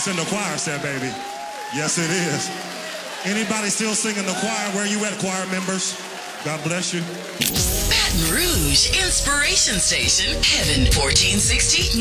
It's in the choir set, baby. Yes, it is. Anybody still singing the choir? Where you at, choir members? God bless you. Baton Rouge Inspiration Station, Heaven 1460